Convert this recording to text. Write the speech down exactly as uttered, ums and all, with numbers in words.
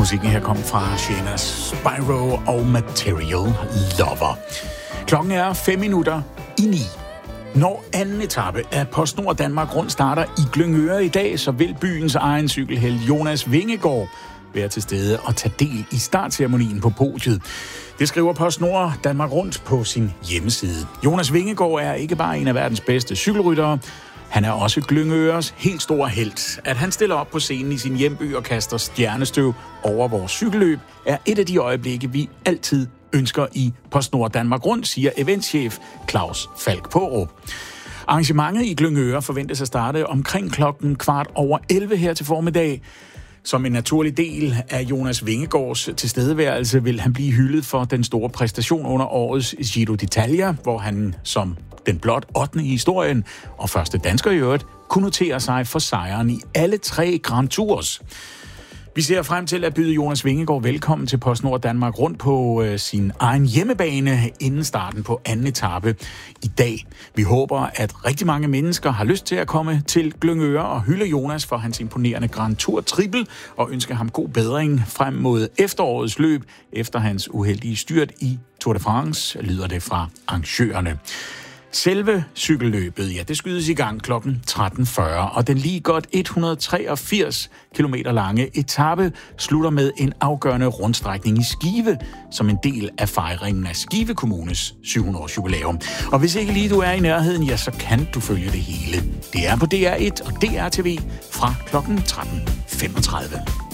Musikken her kom fra Sienna Spyro og Material Lover. Klokken er fem minutter i ni. Når anden etape af PostNord Danmark Rundt starter i Glyngøre i dag, så vil byens egen cykelhelt Jonas Vingegaard være til stede og tage del i startceremonien på podiet. Det skriver PostNord Danmark Rundt på sin hjemmeside. Jonas Vingegaard er ikke bare en af verdens bedste cykelryttere, han er også Glyngøres helt store helt. At han stiller op på scenen i sin hjemby og kaster stjernestøv over vores cykelløb, er et af de øjeblikke, vi altid ønsker i PostNord Danmark Rundt, siger eventchef Claus Falk Paarup. Arrangementet i Glyngøre forventes at starte omkring klokken kvart over elleve her til formiddag. Som en naturlig del af Jonas Vingegaards tilstedeværelse vil han blive hyldet for den store præstation under årets Giro d'Italia, hvor han som den blot ottende i historien og første dansker i øvrigt kunne notere sig for sejren i alle tre Grand Tours. Vi ser frem til at byde Jonas Vingegaard velkommen til PostNord Danmark Rundt på øh, sin egen hjemmebane inden starten på anden etape i dag. Vi håber, at rigtig mange mennesker har lyst til at komme til Glyngøre og hylde Jonas for hans imponerende Grand Tour triple og ønske ham god bedring frem mod efterårets løb efter hans uheldige styrt i Tour de France, lyder det fra arrangørerne. Selve cykelløbet, ja, det skydes i gang klokken tretten fyrre, og den lige godt et hundrede og treogfirs kilometer lange etape slutter med en afgørende rundstrækning i Skive, som en del af fejringen af Skive Kommunes syv hundrede års jubilæum. Og hvis ikke lige du er i nærheden, ja, så kan du følge det hele. Det er på D R et og D R T V fra klokken tretten femogtredive.